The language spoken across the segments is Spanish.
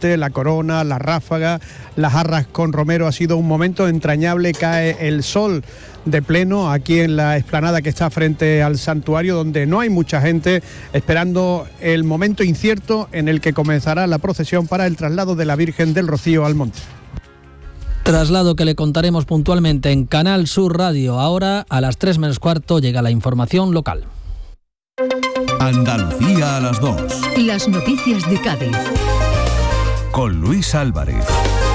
Almonte, La Corona, La Ráfaga, Las Arras con Romero. Ha sido un momento entrañable, cae el sol de pleno aquí en la explanada que está frente al santuario, donde no hay mucha gente, esperando el momento incierto en el que comenzará la procesión para el traslado de la Virgen del Rocío al monte. Traslado que le contaremos puntualmente en Canal Sur Radio. Ahora, a las 3 menos cuarto, llega la información local. Andalucía a las 2. Las noticias de Cádiz. Con Luis Álvarez.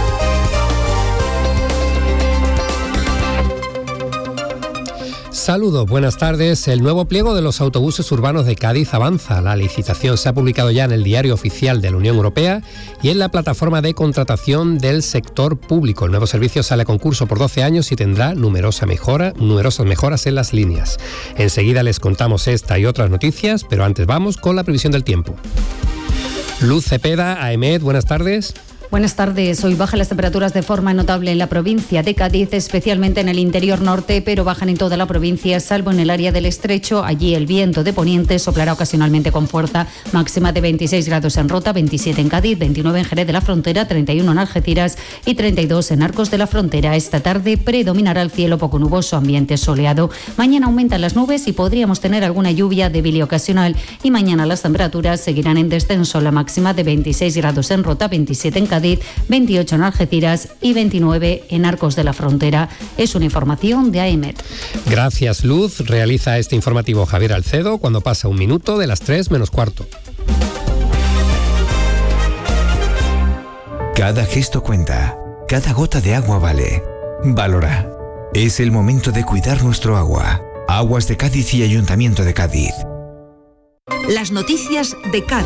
Saludos, buenas tardes. El nuevo pliego de los autobuses urbanos de Cádiz avanza. La licitación se ha publicado ya en el Diario Oficial de la Unión Europea y en la plataforma de contratación del sector público. El nuevo servicio sale a concurso por 12 años y tendrá numerosas mejoras en las líneas. Enseguida les contamos esta y otras noticias, pero antes vamos con la previsión del tiempo. Luz Cepeda, AEMET, buenas tardes. Buenas tardes. Hoy bajan las temperaturas de forma notable en la provincia de Cádiz, especialmente en el interior norte, pero bajan en toda la provincia, salvo en el área del Estrecho. Allí el viento de poniente soplará ocasionalmente con fuerza, máxima de 26 grados en Rota, 27 en Cádiz, 29 en Jerez de la Frontera, 31 en Algeciras y 32 en Arcos de la Frontera. Esta tarde predominará el cielo poco nuboso, ambiente soleado. Mañana aumentan las nubes y podríamos tener alguna lluvia débil y ocasional. Y mañana las temperaturas seguirán en descenso, la máxima de 26 grados en Rota, 27 en Cádiz, 28 en Algeciras y 29 en Arcos de la Frontera. Es una información de AEMET. Gracias, Luz. Realiza este informativo Javier Alcedo cuando pasa un minuto de las 3 menos cuarto. Cada gesto cuenta, cada gota de agua vale. Valora. Es el momento de cuidar nuestro agua. Aguas de Cádiz y Ayuntamiento de Cádiz. Las noticias de Cádiz.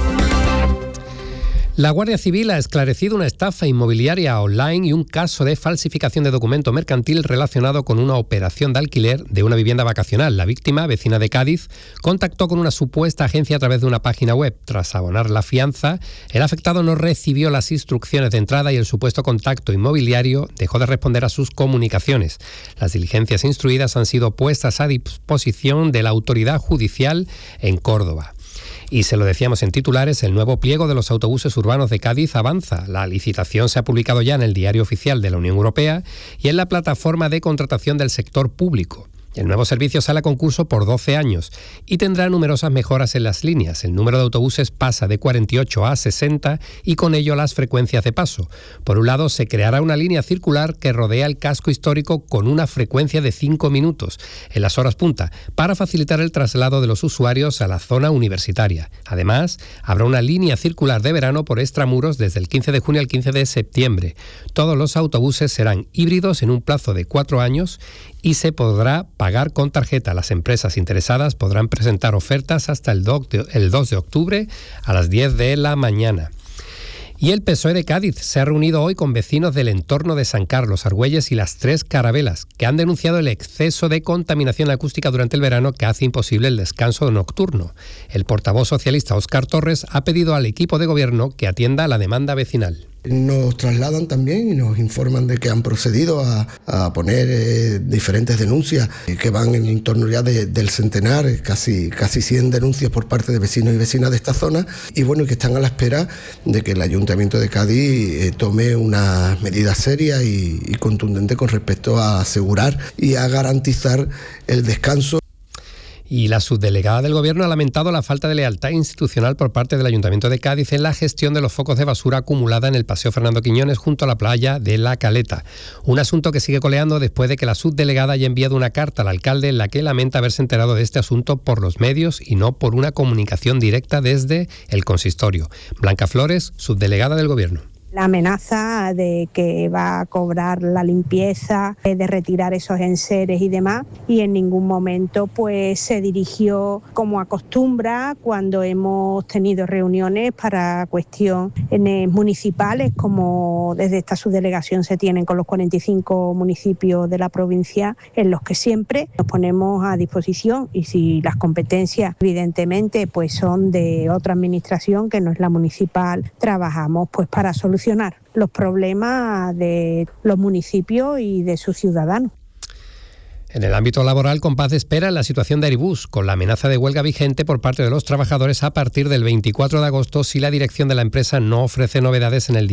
La Guardia Civil ha esclarecido una estafa inmobiliaria online y un caso de falsificación de documento mercantil relacionado con una operación de alquiler de una vivienda vacacional. La víctima, vecina de Cádiz, contactó con una supuesta agencia a través de una página web. Tras abonar la fianza, el afectado no recibió las instrucciones de entrada y el supuesto contacto inmobiliario dejó de responder a sus comunicaciones. Las diligencias instruidas han sido puestas a disposición de la autoridad judicial en Córdoba. Y se lo decíamos en titulares, el nuevo pliego de los autobuses urbanos de Cádiz avanza. La licitación se ha publicado ya en el Diario Oficial de la Unión Europea y en la plataforma de contratación del sector público. El nuevo servicio sale a concurso por 12 años y tendrá numerosas mejoras en las líneas. El número de autobuses pasa de 48 a 60 y con ello las frecuencias de paso. Por un lado, se creará una línea circular que rodea el casco histórico con una frecuencia de 5 minutos en las horas punta para facilitar el traslado de los usuarios a la zona universitaria. Además, habrá una línea circular de verano por extramuros desde el 15 de junio al 15 de septiembre. Todos los autobuses serán híbridos en un plazo de 4 años y se podrá pagar con tarjeta. Las empresas interesadas podrán presentar ofertas hasta el 2 de octubre a las 10 de la mañana. Y el PSOE de Cádiz se ha reunido hoy con vecinos del entorno de San Carlos, Argüelles y Las Tres Carabelas, que han denunciado el exceso de contaminación acústica durante el verano que hace imposible el descanso nocturno. El portavoz socialista Óscar Torres ha pedido al equipo de gobierno que atienda la demanda vecinal. Nos trasladan también y nos informan de que han procedido a poner diferentes denuncias que van en torno ya del centenar, casi 100 denuncias por parte de vecinos y vecinas de esta zona, y bueno, que están a la espera de que el Ayuntamiento de Cádiz tome unas medidas serias y contundentes con respecto a asegurar y a garantizar el descanso. Y la subdelegada del Gobierno ha lamentado la falta de lealtad institucional por parte del Ayuntamiento de Cádiz en la gestión de los focos de basura acumulada en el Paseo Fernando Quiñones junto a la playa de La Caleta. Un asunto que sigue coleando después de que la subdelegada haya enviado una carta al alcalde en la que lamenta haberse enterado de este asunto por los medios y no por una comunicación directa desde el consistorio. Blanca Flores, subdelegada del Gobierno. La amenaza de que va a cobrar la limpieza, de retirar esos enseres y demás, y en ningún momento pues se dirigió como acostumbra cuando hemos tenido reuniones para cuestiones municipales, como desde esta subdelegación se tienen con los 45 municipios de la provincia, en los que siempre nos ponemos a disposición, y si las competencias evidentemente pues son de otra administración que no es la municipal, trabajamos pues para solucionar los problemas de los municipios y de sus ciudadanos. En el ámbito laboral, Compaz espera la situación de Aeribus, con la amenaza de huelga vigente por parte de los trabajadores a partir del 24 de agosto si la dirección de la empresa no ofrece novedades en el